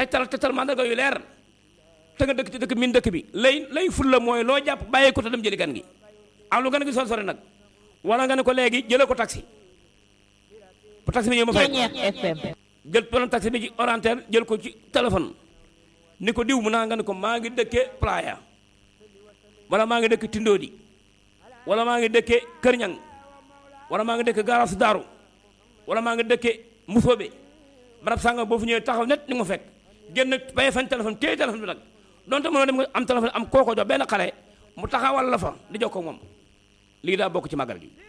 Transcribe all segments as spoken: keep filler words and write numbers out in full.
tegtal tegtal mandarga yu leer te nga dëkk ci dëkk min dëkk bi lay lay ful la mooy loo jàpp bàyyee ko te dem jëli gan gi am lu gan gi sori sori nag wala nga ne ko léegi jëlee ko taxi bu taxi bi ñëw ma fay jël plan taxi bi ci orienteur jël ko ci téléphone ni ko diw mu naa nga ne ko maa ngi dëkkee Playa wala maa ngi dëkk Tindodi wala maa ngi dëkkee Kër Ñang wala maa ngi dëkk Garaas Daaru wala maa ngi dëkkee Musoobe barab sànga boo fu ñëwee taxaw net ni ma fekk génn baye fan téléphone téye téléphone bi nag donte mënoo dem nga am téléphone am kooko jox benn xale mu taxawal la fa di jokkoo moom lii daa bokk ci màggal gi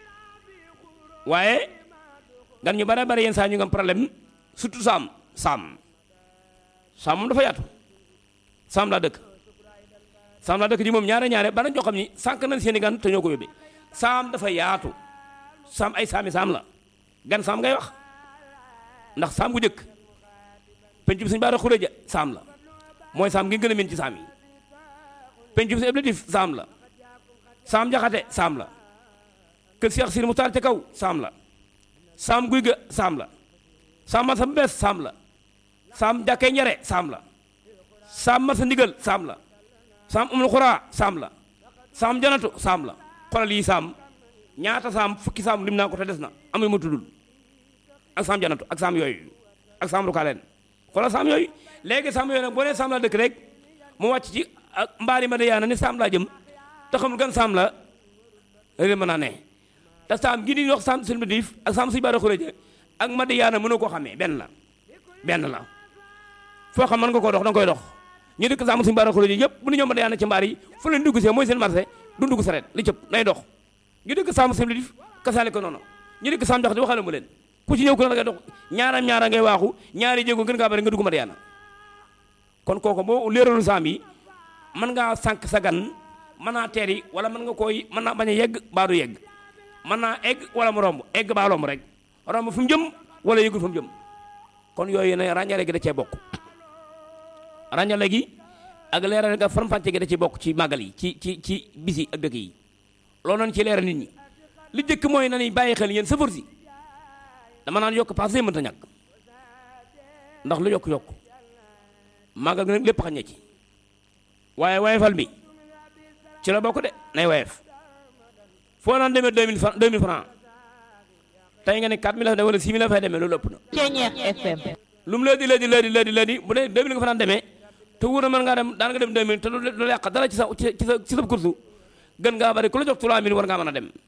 waaye gan ñu bare bare yenn saa ñu ngi am problème surtout saam saam saam moom dafa yaatu saam laa dëkk saam laa dëkk ji moom ñaare ñaare bana ñoo xam ni sànq nañ seen i gan te ñoo ko yóbbee saam dafa yaatu saam ay saami saam la gan saam ngay wax ndax saam gu jëkk penc bi suñu baara xuréja saam la mooy saam ngi gën a min ci saam yi penc bi suñu eblatif saam la saam jaxate saam la kër Cheikh Sir Muxtaar ca kaw saam la saam guy ga saam la saam masa bees saam la saam jàkkee njare saam la saam masa ndigal saam la saam umul xuraa saam la saam janatu saam la xoolal yi saam ñaata saam fukki saam lim naa ko te des na amuñu ma tuddul ak saam janatu ak saam yooyu ak saam rukaaleen xoolal saam yooyu léegi saam yooyu nag boo nee saam laa dëkk rek mu wàcc ci ak mbaari ma de yaana ni saam laa jëm te xamul gan saam la réer mën naa ne te saam gi di wax saam sul diif ak saam suy baara xuréje ak ma de yaana mënoo koo xamee benn la benn la foo xam mën nga koo dox danga koy dox ñu dëkk saam suñu baara xuréje yëpp bu ñu ñoom ma de yaana ci mbaar yi fu leen dugg see mooy seen marché du dugg sareet li cëpp nay dox ñu dëkk saam sul diif kasaale ko noonu ñu dëkk saam jox di waxale mu leen ku ci ñëw ku ne nga dox ñaaram ñaara ngay waaxu ñaari jéego gën ngaa bari nga dugg ma de yaana kon kooku boo leeralu saam yi mën ngaa sànq sa gan mën naa teer yi wala mën nga koy mën naa bañ a yegg baa du yegg mën naa egg wala mu romb egg baa romb rek romb fu mu jëm wala yëgul fu mu jëm kon yooyu ne ràññale gi da cee bokk ràññale gi ak leeral nga faram-fàcce gi da cee bokk ci màggal yi ci ci ci bis yi ak dëkk yi loolu nañ ci leeral nit ñi li jëkk mooy nañuy bàyyi xel yéen safar si dama naan yokk paase mënta ñàkk ndax lu yokk-yokk màggal gi nag lépp xañ na ci waaye wayefal bi ci la bokk de nay wayef foo naan demee deux mille francs deux mille francs tey nga ne quatre mille la wala six mille la fay demee loolu ëpp na lu mu léedi léedi léedi léedi léedi bu dee deux mille nga fa daan demee te wóor na mën ngaa dem daan nga dem deux mille te lu yàq dara ci sa ci sa ci sa kursu gën ngaa bari ku la jox trois mille war ngaa mën a dem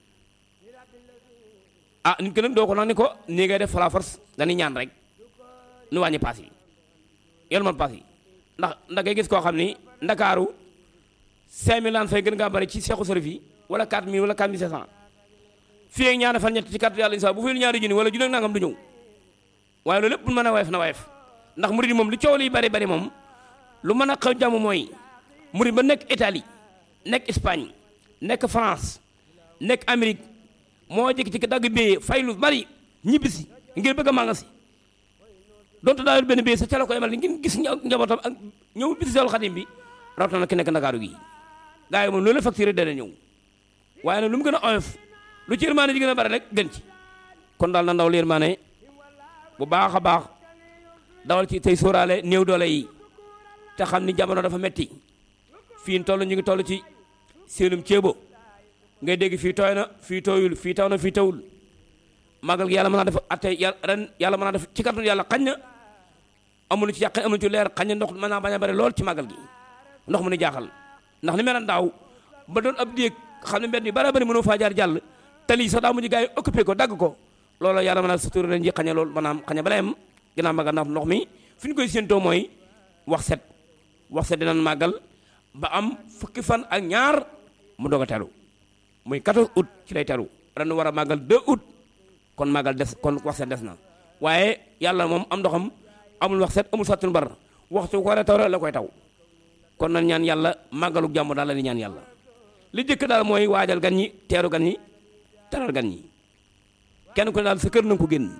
ah nit ki nag doo ko nag ni ko nii ngay def fala force dañuy ñaan rek nu wàññi paas yi yolu man paas yi ndax ndax ngay gis koo xam ni ndakaaru cinq mille laan fay gën ngaa bari ci seexu sarif yi wala quatre mille wala quatre mille cinq cent fii ak ñaari fan ñett ci carte yàlla insa bu fi ñaari junni wala junni ak nangam du ñëw waaye loolu lépp bu mën a wayef na wayef ndax murid yi moom li coow li bari bari moom lu mën a xew jàmm mooy murid ba nekk Italie nekk Espagne nekk France nekk Amérique moo jëkk ci dagg béyee fay lu bari ñibbisi ngir bëgg a màngasi donte daa yor benn béy sa ca la ko yemal ngir gis njabootam ak ñëw bisi Seexul Xadim bi rawatina ki nekk Ndakaaru gi gars yi moom loolu la facturé dana ñëw waaye nag lu mu gën a oyof lu ci yërmaane ji gën a bari rek gën ci kon daal na ndaw li yërmaane bu baax a baax dawal ci tey sóoraale néew doole yi te xam ni jamono dafa metti fii ñu toll ñu ngi toll ci seenum ceebo ngay dégg fii tooy na fii tooyul fii taw na fii tawul màggal gi yàlla mën naa def atte yàlla ren yàlla mën naa def ci kàttanu yàlla xañ na amul ci yàq amul ci leer xañ na ndox mën naa bañ a bari lool ci màggal gi ndox mu ni jaaxal ndax ni mel daaw ba doon ab déeg xam ne mbedd yi bari bari mënoo faa jaar jàll tali sax daa mujj gars yi occupé ko dagg ko loolu yàlla mën a sutur ren ji xañe loolu maanaam xañe bala yem ginnaaw màggal ndax ndox mi fi ñu koy séentoo mooy wax set wax set dinañ màggal ba am fukki fan ak ñaar mu doog a teru muy quatorze août ci lay teru ren war a màggal deux août kon màggal des kon wax set des na waaye yàlla moom am ndoxam amul wax set amul sottul bar waxtu ko la taw la koy taw kon nañ ñaan yàlla màggalu jàmm daal la di ñaan yàlla li jëkk daal mooy waajal gan ñi teeru gan ñi teral gan ñi kenn ku ne daal sa kër na ko génn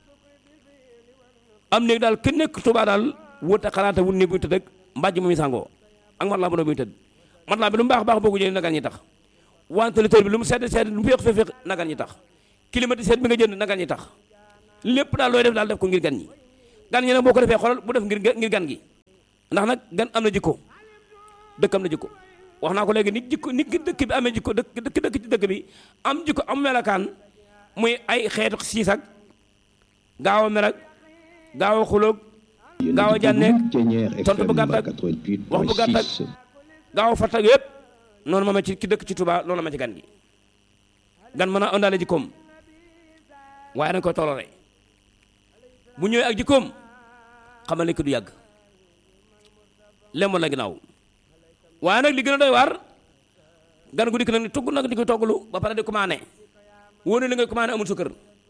am néeg daal kenn nekk Tuubaa daal wut a xalaata wut néeg buy tëdd ak mbàjj mu muy sàngoo ak mat laa bu muy tëdd mat laa bi lu mu baax baax boo ko jëlee na gan ñi tax ventilateur bi lu mu sedd sedd lu mu féex féex féex na gan ñi tax climatiseur bi nga jënd na gan ñi tax lépp daal looy def daal def ko ngir gan ñi gan ñi nag boo ko defee xoolal bu def ngir ngir gan gi ndax nag gan am na jikko dëkk am na jikko wax naa ko léegi nit jikko nit ki dëkk bi amee jikko dëkk dëkk dëkk ci dëkk bi am jikko am melakaan muy ay xeetu siis ak gaaw a mer ak gaaw a xuloog gaaw a jànneeg tontu bu gàtt ak wax bu gàtt ak gaaw a fàtt ak yëpp noonu ma ma ci ki dëkk ci Touba loolu ma ci gan gi gan mën a ëndaale jikkoom waaye dañ koy toléré bu ñëwee ak jikkoom xamal ne ko du yàgg lemoon la ginnaaw waaye nag li gën a doy waar gan gu dikk nag ni tugg nag di koy togglu ba pare di commandé wóone li ngay commandé amul sukkër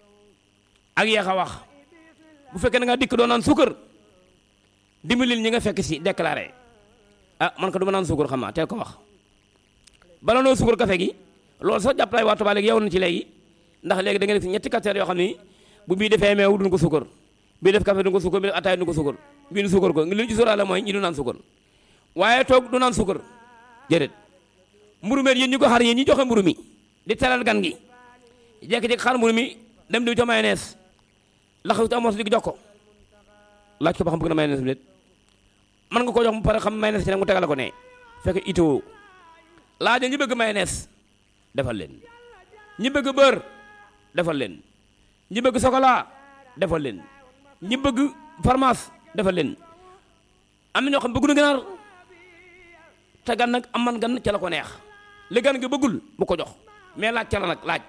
ak yeex a wax bu fekkee na nga dikk doo naan sukkër dimbalil ñi nga fekk si déclaré ah man ko du ma naan sukkër xam naa teel ko wax bala noo sukkër café gi loolu sax jàppalaay waa Touba léegi yow na ci léegi ndax léegi da nga def ñetti cafetière yoo xam ni bu bii defee meew duñ ko sukkër bii def café duñ ko sukkër bii def ataay duñ ko sukkër bii du sukkër ko li ñu ci sóoraale mooy ñi du naan sukkër waaye toog du naan sukkër déedéet mburu mi yéen ñi ko xar yéen ñi joxe mburu mi di teral gan gi jekki-jekki xar mburu mi dem di ca mayonnaise laxaw ci amoos di jox ko laaj ko ba xam bëgg na mayonnaise bi déet mën nga ko jox mu pare xam mayonnaise ci nag mu tegal ko ne fekk itoo laaj ñi bëgg mayonnaise defal leen ñi bëgg beurre defal leen ñi bëgg chocolat defal leen ñi bëgg fromage defal leen am na ñoo xam bëggu na ganaar te gan nag am man gan ca la ko neex li gan gi bëggul bu ko jox mais laaj ca la nag laaj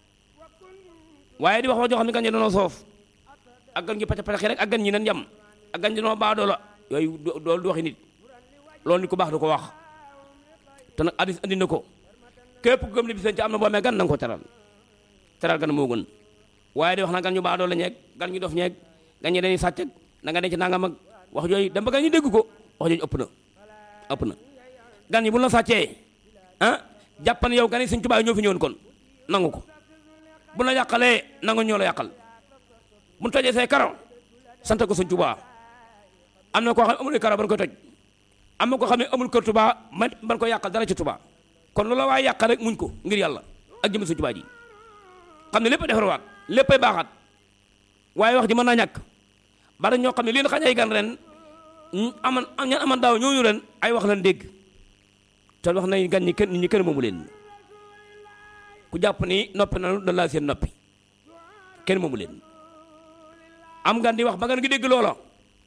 waaye di wax wax joo xam ne gan ñi dañoo soof ak gan gi pacc pacc rek ak gan ñi nan yam ak gan ñi dañoo baadoo la yooyu doolu du waxi nit loolu nit ku baax du ko wax te nag addis andi na ko képp ku gëm ne bis ci am na boo amee gan na nga ko teral teral gan moo gën waaye di wax na gan ñu baadoo la ñeeg gan ñu dof ñeeg gan ñi dañuy sàcc na nga denc nangam ak wax jooyu dem ba gan ñi dégg ko wax jooju ëpp na ëpp na gan ñi bu la sàccee ah jàppan yow gan yi Sëñ Tuubaa ñoo fi ñëwoon kon nangu ko bu la yàqalee nangu ñoo la yàqal bu tojee say karo sant ko Sëñ Tuubaa am na koo xam ne amul karo ban koy toj am na koo xam ne amul kër Tuubaa man ban ko yàqal dara ci Tuubaa kon loolu la waaye yàqal rek muñ ko ngir yàlla ak jëm Sëñ Tuubaa ji xam ne lépp defarwaat léppay baaxaat waaye wax ji mën naa ñàkk bari ñoo xam ne leen xañ ay gan ren aman ñan aman daaw ñooñu ren ay wax lan dégg te wax nañ gan ñi kenn nit ñi kenn moomu leen ku jàpp ni noppi na da laa seen noppi kenn moomu leen am gan di wax ba gan gi dégg loola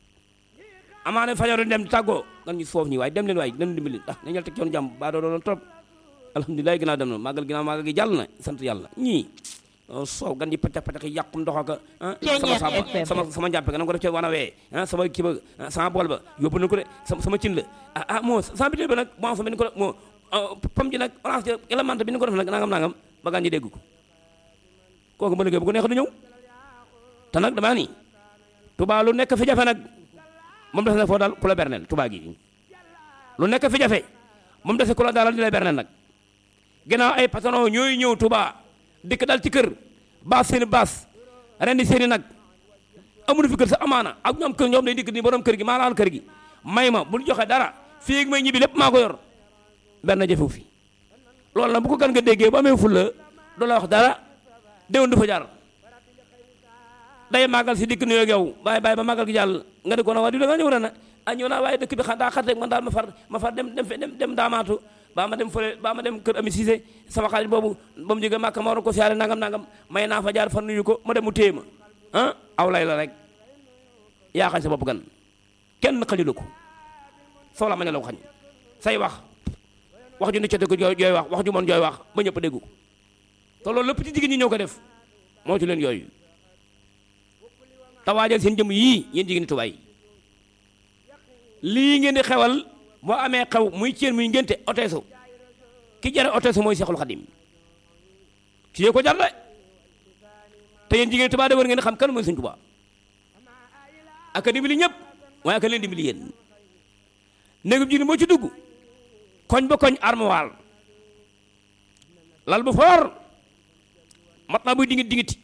amaane fajaru dem di tàggoo gan ñu foofu ñi waaye dem leen waaye dem dimbali ah nañu teg coon jàmm baa doo doon trop alhamdulilah ginnaaw dem na màggal ginnaaw màggal gi jàll na sant yàlla ñii soow gan yi patax patax yi yàqum ndox ak sama sama sama sama njàppe ga na ko def ci wana wee sama kii ba sama bool ba yóbbu na ko de sama cin la ah ah moo sama bitéel ba nag bon fa bi ni ko moo pam ji nag orange élément bi ni ko def nag nangam nangam ba gan ñi dégg ko kooku ba liggéey bu ko neex du ñëw te nag damaa ni Touba lu nekk fi jafe nag moom des na foo daal ku la berneel Touba gi lu nekk fi jafe moom des ku la daal di la berneel nag ginnaaw ay patron ñooy ñëw Touba dikk dal ci kër baas seeni baas ren di seeni nag amuñu fi kër sa amaana ak ñoom kër ñoom day dikk ni borom kër gi maa laal kër gi may ma bu ñu joxe dara fii ak may ñibbi lépp maa ko yor benn jëfewu fi loolu nag bu ko gan nga déggee bu amee fulla doo la wax dara déwén du fa jaar day màggal si dikk nuyoo ak yow bàyyi bàyyi ba màggal gi jàll nga di ko na waa di la nga ñëw ren ah ñëw naa waaye dëkk bi daa xat rek man daal ma far ma far dem dem dem daamaatu baa ma dem fële baa ma dem kër Ami Cissé sama xarit boobu ba mu jógee Màkka ma war ko siyaare nangam nangam may naa fa jaar fan nuyu ko ma dem mu téye ma ah aw lay la rek yaa xañ sa bopp gan kenn xañu ko soo la ma ne la ko xañ say wax wax ju ne ca dëgg jooy wax wax ju mon jooy wax ba ñëpp déggu ko te loolu lépp ci jigéen ñi ñoo ko def moo ci leen yooyu te waajal seen jëm yii yéen jigéen ñi Tuubaa yi lii ngeen di xewal boo amee xew muy ceen muy ngénte oteesu ki jare oteesu mooy Seexul Xadim ki yee ko jar de te yéen jigéen Tuubaa de war ngeen xam kan mooy Sëñ Tuubaa aka dimbali ñëpp waaye aka leen dimbali yéen néegub jigéen moo ci dugg koñ ba koñ armoire lal bu foor mat naa buy dingit dingiti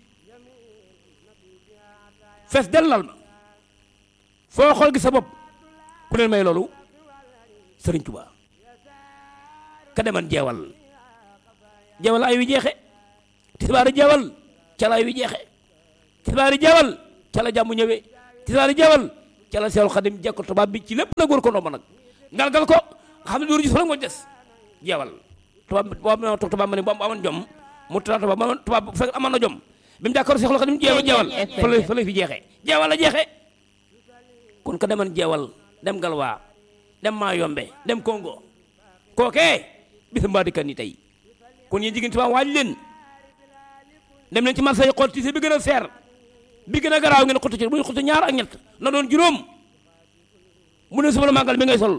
fees del lal ba foo xool gi sa bopp ku leen may loolu Sëriñ Tuubaa ka deman jeewal jeewal ay wi jeexe tisbaari jeewal ca la ay wi jeexe tisbaari jeewal ca la jàmm ñëwee tisbaari jeewal ca la Seexul Xadim jekko tubaab bi ci lépp nag war ko ndomba nag galgal ko xam ne dóoru ji fa moo des jeewal tubaab tubaab ma toog tubaab ma ne bu amoon jom mu tara tubaab ma tubaab bu fekk amoon na jom bi mu jàkkaaroo Seexul Xadim jeewal jeewal fa la fa la fi jeexee jeewal la jeexee kon ko deman jeewal dem galwaa dem maa yombe dem Congo kookee bisa mbaa dikkan ni tey kon yéen jigéen tubaab waaj leen dem leen ci marché yi xool tiise bi gën a seer bi gën a garaaw ngeen xutu ci bu ñu xutu ñaar ak ñett na doon juróom mu ne suba la màggal bi ngay sol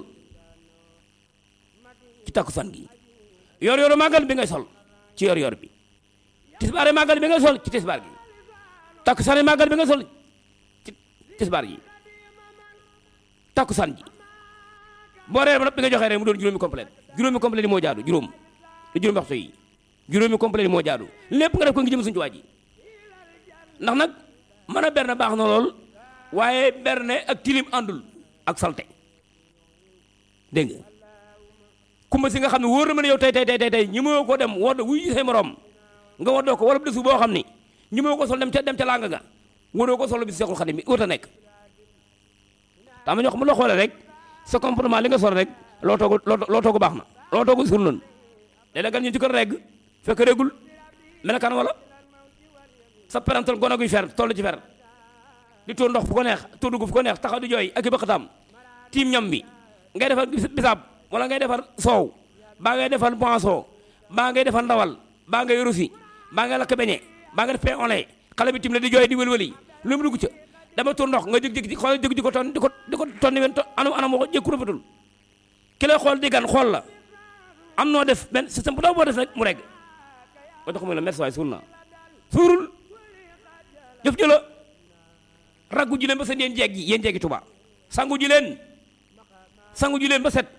ci takkusaan gi yor yoru màggal bi ngay sol ci yor yor bi tisbaare màggal bi ngay sol ci tisbaar gi takkusaane màggal bi ngay sol ci tisbaar gi takkusaan ji boo reer ba nag bi nga joxee rek mu doon juróomi complet juróomi complet yi moo jaadu juróom te juróomi waxtu yi juróomi complet yi moo jaadu lépp nga def ko ngi jëm suñu Tuubaa ji ndax nag mën a berne baax na lool waaye berne ak tilim àndul ak salte dégg nga kumba si nga xam ne wóor na ma ne yow tey tey tey tey ñi moo ko dem wodd wuy say morom nga woddoo ko wala desu boo xam ni ñi moo ko sol dem ca dem ca làng ga wóoroo ko solo bi Seexul Xadim bi wut a nekk daa ma ñoo xam ne loo xoolee rek sa comportement li nga sol rek loo toogu loo toogu baax na loo toogu sur noonu léeg-léeg gan ñu ci kër regg fekk reggul melakaan wala sa parental gone guy fer toll ci fer di tuur ndox fu ko neex tuur dugub fu ko neex taxaw di jooy ak i bëqataam tiim ñam bi ngay defar bisaab wala ngay defar soow baa ngay defar boisson baa ngay defar ndawal baa ngay rusi baa ngay lakk beñe baa ngay def pain au lait xale bi tim la di jooy di wëlwëli lu mu dugg ca dama tuur ndox nga jëg jëg xool jëg ji ko ton di ko di ko tonni wen anam anam moo ko jëkku rafetul ki lay xool di gan xool la am noo def benn système bu daw boo def rek mu regg ba tax muy la merci waay suul naa suurul jëf jëla raggu ji leen ba seen yéen jeeg yi yéen jeegi Tuubaa sangu ji leen sangu ji leen ba set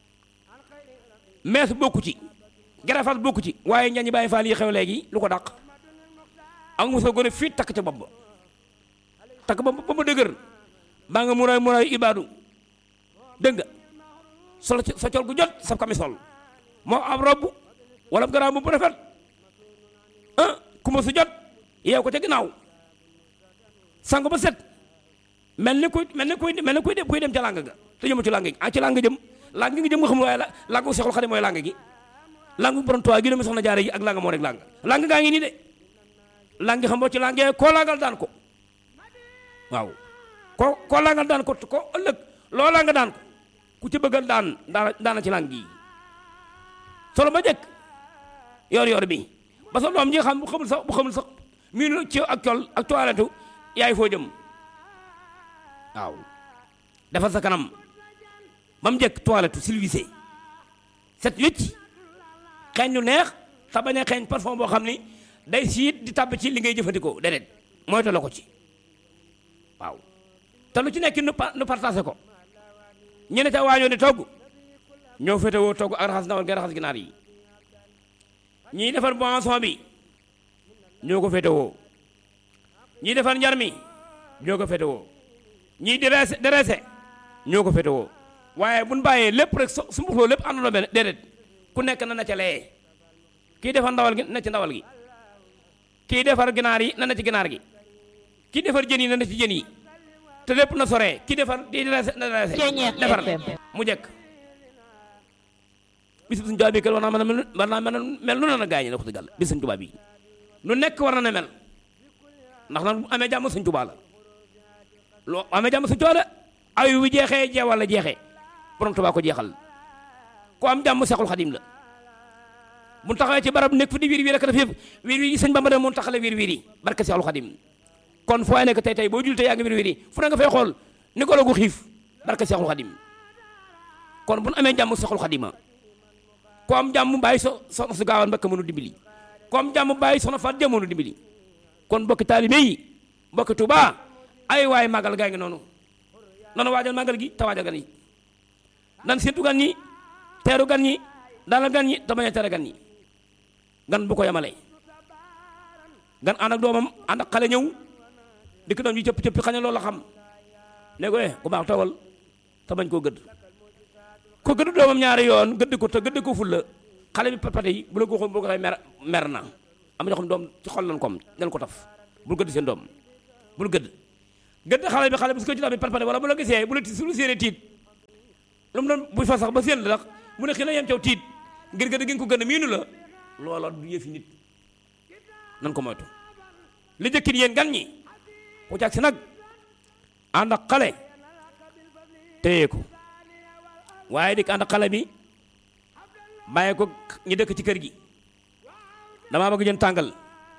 mees bokku ci gerafal bokku ci waaye ñañi bàyyi faal yi xew léegi lu ko dàq ak mosoo gën a fii takk ca bopp ba takk ba ba ma dëgër baa nga muraay muraay ibaadu dégg nga sol sa col gu jot sa camisole moo am robb wala garaam bu rafet ah ku ma su jot yeew ko ca ginnaaw sangu ba set mel ni kuy mel ni kuy mel ni kuy dem kuy dem ca làng ga te jëmu ci làng gi ah ci làng jëm làng gi jëm nga xam waaye la làngu Seexul Xadim mooy làng gi làngu borom Tuubaa gi la mu soxna jaare yi ak làng moo rek làng làng gaa ngi nii de làng gi xam boo ci làngee koo laagal daan ko waaw ko koo laagal daan ko ko ëllëg loo làng daan ko ku ci bëggal daan daana ci làng gi solo ba jëkk yor yor bi ba sa doom ji xam bu xamul sax bu xamul sax miinu ci ak col ak toilette yaay foo jëm waaw defal sa kanam ba mu jëkk toilette silvisé set wécc xeeñ lu neex te bañ a xeeñ parfum boo xam ni day siit di tàbb ci li ngay jëfandikoo déedéet mooy te la ko ci waaw te lu ci nekk nu nu partagé ko ñene ca waañoo di togg ñoo féetewoo togg ak raxas ndawal ngay raxas ginaar yi ñii defar boisson bi ñoo ko féetewoo ñii defar njar mi ñoo ko féetewoo ñii dereese dereese ñoo ko féetewoo waaye buñ bàyyee lépp rek su su mbuxloo lépp àndandoo benn déedéet ku nekk na na ca lee kii defar ndawal gi na ci ndawal gi kii defar ginaar yi na na ci ginaar gi kii defar jën yi na na ci jën yi te lépp na soree kii defar di dereese na dereese defar mu jekk bis bu suñu Tuubaa bi kel war naa mën a mel war naa mel nu ne na gaañi la wax dëgg bis suñu Tuubaa bi nu nekk war na ne mel ndax nag bu amee jàmm suñu Tuubaa la loo amee jàmm suñu Tuubaa la ay wi jeexee jeewal la jeexee borom Tuubaa ko jeexal ku am jàmm Seexul Xadim la bu taxawee ci barab nekk fi di wiir wiir ak def yëpp wiir wiir yi sëñ Bamba de moom taxale wiir wiir yi barke Seexul Xadim kon foo nekk tey tey boo jul tey yaa ngi wiir wiir yi fu ne nga fay xool ni ko la gu xiif barke Seexul Xadim kon bu nu amee jàmm Seexul Xadima ku am jàmm bàyyi so soxna su gaawaan mbakk mënu dimbali ku am jàmm bàyyi soxna faat jëm mënu dimbali kon bokki taalibe yi bokki Tuubaa ay waay màggal gaa ngi noonu noonu waajal màggal gi te waajal gan yi nan séntu gan ñi teeru gan ñi dalal gan ñi te bañ a tere gan ñi gan bu ko yemale gan ànd ak doomam ànd ak xale ñëw dikk doom ñu cëpp cëppi xañe loolu la xam ne ko eh ku baax tawal te bañ koo gëdd ko gëdd doomam ñaari yoon gëdd ko te gëdd ko ful la xale bi papate yi bu la ko waxoon boo ko xay mer mer na am ñoo xam doom ci xol lan kom del ko taf bul gëdd seen doom bul gëdd gën xale bi xale bi su ko ci tamit parpare wala bu la gisee bu la su lu séenee tiit lu mu doon bu fa sax ba séen la ndax mu ne xëy na yem caw tiit ngir gën a gën ko gën a miinu la loola du yëfi nit nan ko moytu li jëkkit yéen gan ñi ku càg si nag ànd ak xale téye ko waaye dik ànd ak xale bi bàyyi ko ñi dëkk ci kër gi damaa bëgg jën tàngal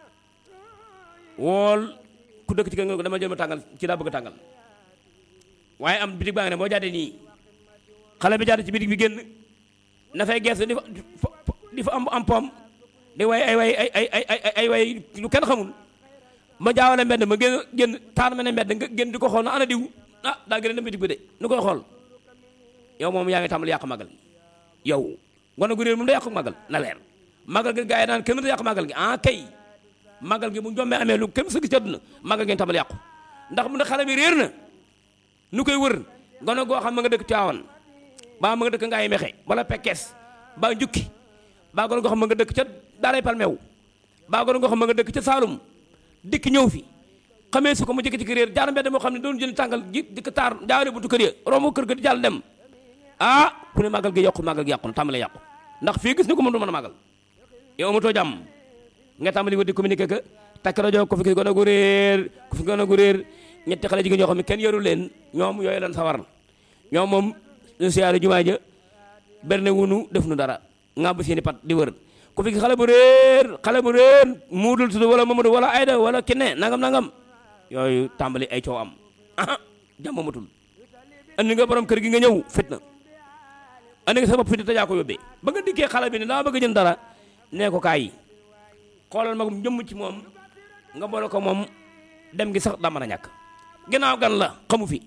wool ku dëkk ci kër nga dama jël ma tàngal ci daa bëgg tàngal waaye am bitig baa ngi ne boo jaadee nii xale bi jaade ci bitig bi génn na fay gees di fa di fa am am pom di way ay way ay ay ay ay way lu kenn xamul ma jaawale mbedd ma génn génn taar ma ne mbedd nga génn di ko xool na ana diw ah daa gën a dem bitig bi de nu koy xool yow moom yaa ngi tàmbali yàq magal yow gone gu réer moom da yàq magal na leer magal gi gaa yi naan kenn mënta yàq magal gi ah kay magal gi bu jombee amee lu kenn sa gis ci àdduna magal gi tàmbali yàqu ndax mu ne xale bi réer na nu koy wër gone goo xam ma nga dëkk Tiwaawan baa ma nga dëkk Ngaye Mexe wala Pekes baa njukki baa gone goo xam ma nga dëkk ca Daaray Palmeew baa gone goo xam ma nga dëkk ca Saalum dikk ñëw fi xamee su ko mu jëkk ci réer jaar mbedd moo xam ne doon jënd tàngal ji dikk taar jaawale buntu kër ya romb kër ga di jàll dem ah ku ne magal gi yokku magal gi yàqu na tàmbali yàqu ndax fii gis ni ko mën du mën a magal yow amatoo jàmm nga tàmbali wa di communiqué que takk rajo ko fi gone gu réer ku fi gone gu réer ñetti xale jigéen ñoo xam ne kenn yoru leen ñoom yooyu lan sawar ñoom moom ñu siyaare jumaa ja berne wunu def nu dara nga bu seeni pat di wër ku fi xale bu réer xale bu réer muudul tudd wala Mamadou wala Ayda wala Kine nangam nangam yooyu tàmbali ay coow am aha jàmm amatul andi nga borom kër gi nga ñëw fitna andi nga sa bopp fitna te yaa ko yóbbee ba nga dikkee xale bi ne daa bëgg jënd dara nee ko kaay xoolal magum jëmm ci moom nga boole ko moom dem gi sax daa mën a ñàkk ginnaaw gan la xamu fi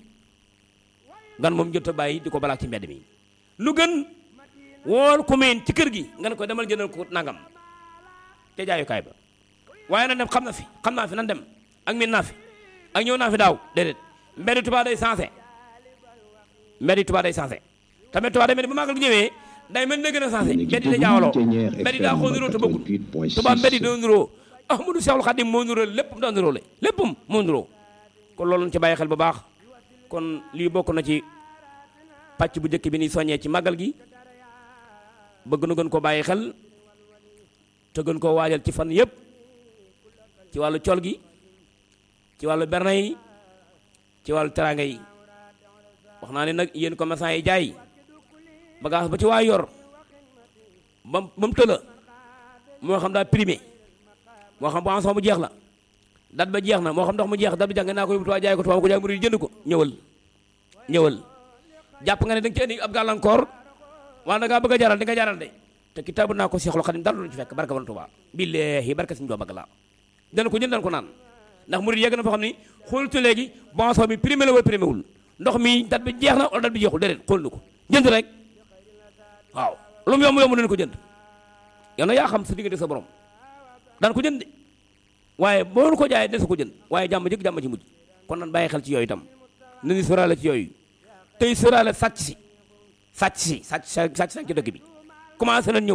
gan moom jot a bàyyi di ko balaak ci mbedd mi lu gën wool ko meen ci kër gi nga ne ko demal jëndal ko nangam te jaayukaay ba waaye na dem xam na fi xam naa fi nan dem ak min naa fi ak ñëw naa fi daaw déedéet mbedd Tuubaa day sensé mbedd Tuubaa day sensé tamit Tuubaa day mel bu màggal gi ñëwee day mel ne gën a sensé mbedd da jaawaloo mbedd daa xoo niroo te bëggul Tuubaa mbedd doo niroo Ahmadu Seexul Xaadim moo niroo lépp daa niroo le léppam moo niroo kon loolu ci bàyyi xel bu baax kon lii bokk na ci pàcc bu njëkk bi ni soññee ci màggal gi bëgg na gën ko bàyyi xel te gën koo waajal ci fan yëpp ci wàllu col gi ci wàllu berne yi ci wàllu teraanga yi wax naa ne nag yéen commerçant yi jaay bagage ba ci waay yor ba ba mu tëla moo xam daa primé moo xam boisson bu jeex la dat ba jeex na moo xam ndox mu jeex dat bi jàng naa ko yóbbu Tuubaa jaay ko Tuubaa ko jaay mu jënd ko ñëwal ñëwal jàpp nga ne da nga ci indi ab gàllankoor wala da ngaa bëgg a jaral di nga jaral de te kitaabu naa ko Seexul Xadiim dara du ci fekk barka ban Tuubaa billaahi barka suñu doo bëgg laa dana ko jënd dana ko naan ndax murid yegg na foo xam ni xoolatu léegi boisson bi primé la wala primé wul ndox mi dat bi jeex na wala dat bi jeexul déedéet xool na ko jënd rek waaw lu mu yomb yomb dana ko jënd yow na yaa xam sa diggante sa borom daan ko jënd de waaye boo ko jaayee des ko jënd waaye jàmm jëkk jàmm ci mujj kon nan bàyyi xel ci yooyu itam nañu sóoraale ci yooyu tey sóoraale sàcc si sàcc si sàcc sàcc sàcc ci dëkk bi commencé nañ ñëw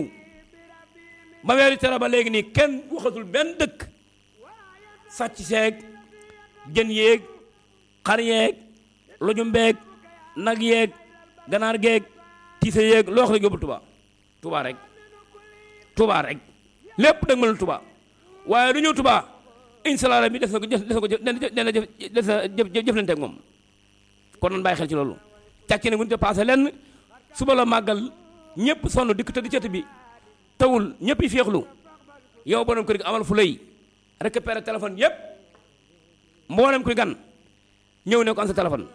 ba weeru tere ba léegi nii kenn waxatul benn dëkk sàcc seeg jën yeeg xar yeeg lujum beeg nag yeeg ganaar geeg tiise yeeg loo wax rek yóbbu Tuubaa Tuubaa rek Tuubaa rek lépp dëgg mënul Tuubaa waaye du ñëw Tuubaa insalaara bi des na ko des na ko des na jëflante ak moom kon nan bàyyi xel ci loolu càcc ne bu ñu te passé lenn suba la màggal ñëpp sonn dikk te di cët bi tawul ñëpp yi féexlu yow borom kër gi amal fu lay récupérer téléphone yëpp mboolem kuy gan ñëw ne ko an sa téléphone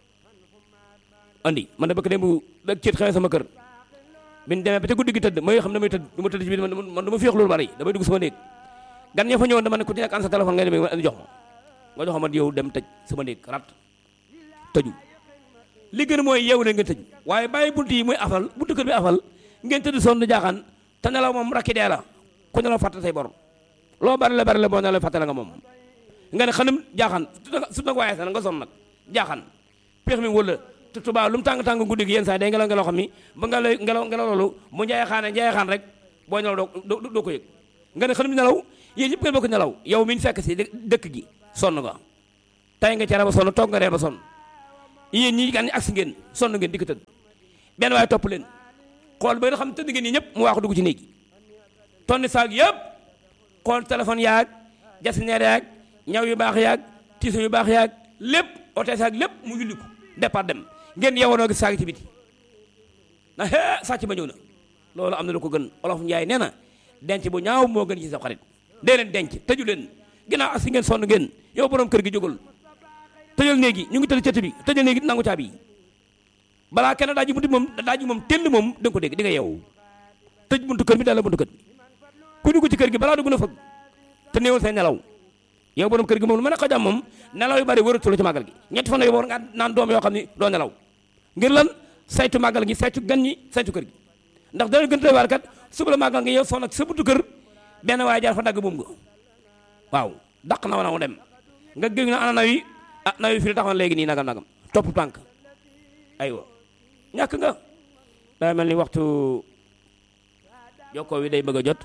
andi man da bëgg dem bu bëgg ceet xewee sama kër bi ñu demee ba te guddi gi tëdd mooy xam ne damay tëdd du ma tëdd ci biir man du ma féexlu lu bari damay dugg sama néeg gan ña fa ñëwoon dama ne ku ci nekk an sa téléphone ngay demee andi jox ma nga jox ma yow dem tëj sama néeg rat tëju li gën mooy yeewu ne ngeen tëj waaye bàyyi bunt yi muy afal buntu kër bi afal ngeen tëdd sonn jaaxaan te nelaw moom rakki dee la ku nelaw fàtte say bor loo bari la bari la boo nelaw fàtte la nga moom nga ne xanam jaaxaan su nag waaye sax nga sonn nag jaaxaan peex mi wala te Tuubaa lu mu tàng tàng guddi gi yenn saa day ngelaw ngelaw xam ni ba nga lay ngelaw ngelaw loolu mu njaay xaane njaay xaan rek boo nelaw doo doo ko yëg nga ne xanam nelaw yéen ñëpp ngeen bokk nelaw yow mi ñu fekk si dëkk gi sonn nga tay nga ca ba sonn toog nga reer ba sonn yéen ñi gan ñi agsi ngeen sonn ngeen di ko tëdd benn waaye topp leen xool ba nga xam tëdd ngeen ñi ñëpp mu waaxu dugg ci néeg yi tonni saag yëpp xool téléphone yaag jasineer yaag ñaw yu baax yaag tiisu yu baax yaag lépp otees yaag lépp mu yulli ko départ dem ngeen yewoonoo gis saag ci biti na hee sàcc ba ñëw na loolu am na lu ko gën olof Njaay nee na denc bu ñaaw moo gën ci sa xarit dee leen denc tëju leen ginnaaw ak si ngeen sonn ngeen yow borom kër gi jógul tëjal néegi ñu ngi tëj cëtt bi tëjal néegi nangu caabi yi balaa kenn daaj buntu moom daaj moom tell moom da nga ko dégg di nga yeewu tëj buntu kër bi daal la buntu kër bi ku dugg ci kër gi balaa dugg na fëgg te néewal say nelaw yow borom kër gi moom lu mën a xajam moom nelaw yu bari wëratu la ci màggal gi ñetti fan yow war nga naan doom yoo xam ni doo nelaw ngir lan saytu màggal gi saytu gan ñi saytu kër gi ndax dana gën a waar kat suba la màggal nga yow sonn ak sa buntu kër benn waaye jaar fa dagg buum nga waaw daq na wana mu dem nga gëg na ana nawi ah nawi fi taxoon léegi nii nagam nagam topp tànk aywa ñàkk nga daa mel ni waxtu jokkoo wi day bëgg a jot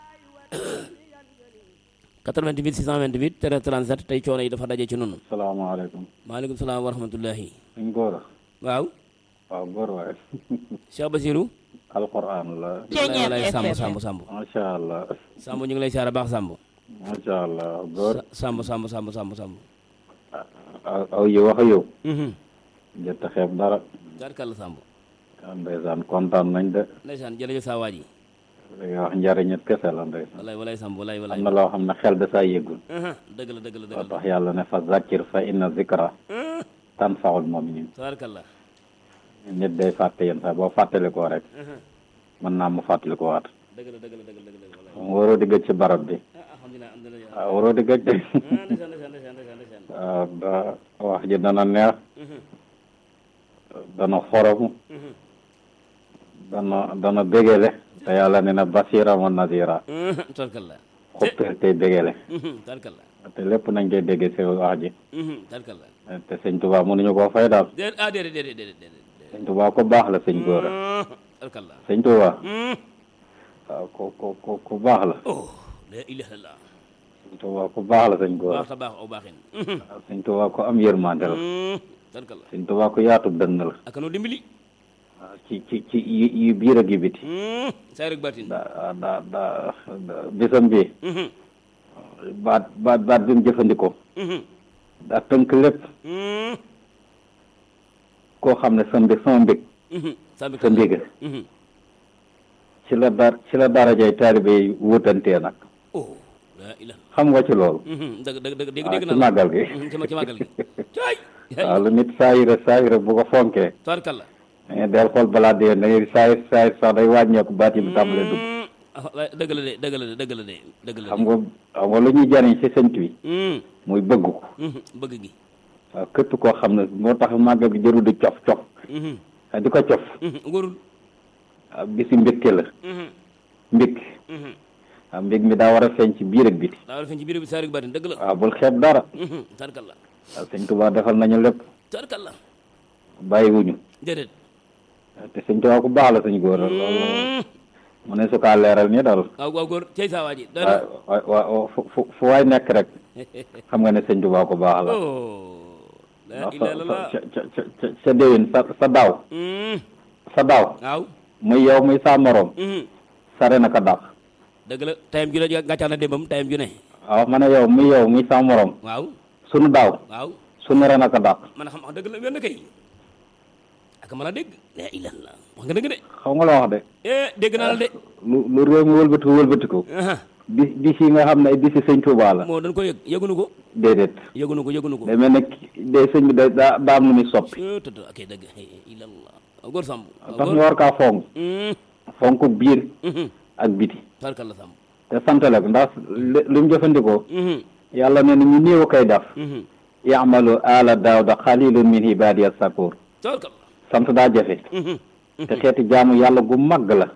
quatre-vingt-huit six cent vingt-huit trente-sept tey coono yi dafa daje ci noonu. salaamaaleykum. maaleykum salaam wa rahmatullahi. suñ góor a. waaw. waaw góor waaye. Cheikh Basirou. alquran la. walaay walaay Samb Samb Samb. macha allah. Samb ñu ngi lay siyaare baax Samb. macha allah góor. Samb Samb Samb Samb Samb. aw yow wax yow. jot a xeeb dara. barkalla Samb. ndeysaan kontaan nañ de. ndeysaan jërëjëf saa waa ji. li nga wax njariñet kese la ndeysaan. walaay walaay Samb walaay walaay. am na loo xam ne xel da saa yëgul. dëgg la dëgg la dëgg moo la. tax yàlla ne fa zakkir fa inna zikra tanfaul mu'minin. barkalla. nit day fàtte yéen sax boo fàttali ko rek. mën naa mu fàttali ko waat. dëgg la dëgg la dëgg la dëgg la. moom waroo di gëj ci barab bi. alhamdulilah alhamdulilah. waaw waroo di gëj de. ndeysaan ndeysaan ndeysaan ndeysaan. waaw da wax ji dana neex. dana xoromu. dana dana bégele. te yàlla ne na basira wa nazira. tarkalla. xuppeer tey bégele. tarkalla. te lépp nañ koy déggee si wax ji. tarkalla. te sëñ Tuubaa mënuñu koo fay daal. déedéet ah déedéet déedéet déedéet. sëñ Tuubaa ko baax la sëñ góor a. tarkalla. sëñ Tuubaa. waaw ku ku ku ku baax la. oh la ilaha illallah. sëñ Tuubaa ku baax la sëñ góor a. baax ta baax aw baaxin. waaw sëñ Tuubaa ko am yërmande la. tarkalla. sëñ Tuubaa ko yaatu dënn la. ak noo dimbali. waaw ci ci ci yi yi biir ak yi biti. saa rek baatin. daa daa daa bisam bi. baat baat baat bi mu jëfandikoo. daa tënk lépp. koo xam ne sa mbég sama mbég. sa mbég ci la dar ci la darajay taalibe yi wutantee nag. oh la ilaha. xam nga ci loolu. dëgg dëgg dëgg dégg waaw dégg ci naa màggal gi. ci ci màggal gi. caay. waaw lu nit saayira saayira bu ko fonkee. tarkalla. mais del xool balaa dee da ngay saayir saayir sax day wàññeeku baat yi bi tàmbalee dugg. dëgg la de dëgg la de dëgg la de dëgg la de. xam nga xam nga lu ñuy jariñ ci sëñ bi. muy bëgg ko. bëgg gi. waaw képp koo xam ne moo tax màggal gi jëru di cof cof. di ko cof. ngóorul. waaw bisi mbégte la. mbég. waaw mbég mi daa war a feeñ ci biir ak biti. daa war a feeñ ci biir bi saa rek baatin dëgg la. waaw bul xeeb dara. tarkalla. waaw sëñ Tuubaa defal nañu lépp. tarkalla. bàyyiwuñu. déedéet. te sëñ Tuubaa ku baax la sëñ góor a loolu mu ne su kaa leeral nii daal. waaw waaw góor cey saa waa ji. waaw waaw fu fu fu waay nekk rek xam nga ne sëñ Tuubaa ku baax la. la ilaha illallah. ca ca ca ca déwén sa sa daaw. sa daaw. waaw. muy yow muy sa morom. sare na ko dàq. dëgg la tayam ju ne gàccax na démbam tayam ju ne. waaw ma ne yow muy yow muy sa morom. waaw. sunu daaw. waaw. sunu ren a ko dàq. man a xam wax dëgg la wenn kay. ak mën a dégg. la ilaha illallah wax nga dëgg de. xaw nga la wax de. eh dégg naa la de. lu lu réew mi wëlbatiku wëlbatiku. bis bis yi nga xam ne ay bisi sëñ Tuubaa la. moo dañ ko yëg yëgunu ko. déedéet. yëgunu ko yëgunu ko. day mel ne day sëñ bi da daa daa am lu muy soppi. tëdd ok dëgg ilallah góor Samb. tax ñu war kaa fonk. fonk biir. ak biti. tarkalla Samb. te santale ko ndax lu mu jëfandikoo. yàlla ne na ñu néew a koy def. yaamalu ala daawda xalilun min ibadiya sakur. tarkalla. sant daa jafe. te xeeti jaamu yàlla gu màgg la.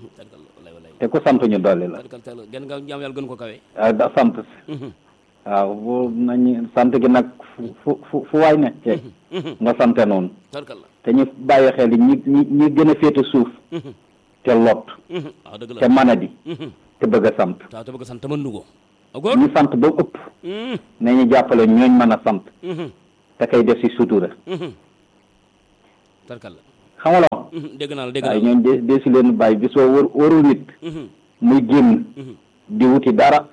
te ku sant ñu dolli la. gën nga jaamu yàlla gën ko kawe. waaw da sant. waaw bu nañu sant gi nag fu fu fu waay ne. nga sante noonu. tarkalla. te ñu bàyyi xel ñi ñi ñi gën a féete suuf. te lot. waaw dëgg la te manadi. te bëgg a sant. waaw te bëgg a sant te mën nu ko. góor ñu sant ba ëpp nañu jàppale ñooñ mën a sant te kay def si sutura tarkal la xam nga la dégg naa la dégg naa waaye la ñooñ de de si leen bàyyi bis boo wër warul nit muy génn di wuti dara